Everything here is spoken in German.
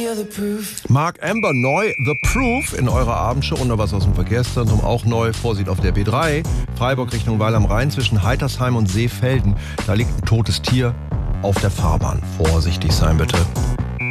Mark Amber neu, The Proof in eurer Abendshow und noch was aus dem Verkehrszentrum auch neu. Vorsicht auf der B3, Freiburg Richtung Weil am Rhein zwischen Heitersheim und Seefelden. Da liegt ein totes Tier auf der Fahrbahn. Vorsichtig sein bitte.